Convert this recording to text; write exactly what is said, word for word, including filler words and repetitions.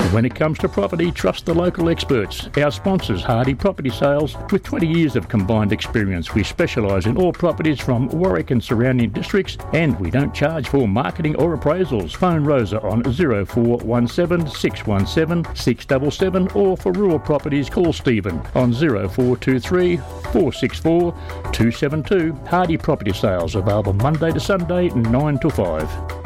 When it comes to property, trust the local experts. Our sponsors, Hardy Property Sales, with twenty years of combined experience. We specialise in all properties from Warwick and surrounding districts, and we don't charge for marketing or appraisals. Phone Rosa on zero four one seven, six one seven, six seven seven, or for rural properties, call Stephen on zero four two three, four six four, two seven two. Hardy Property Sales, available Monday to Sunday, nine to five.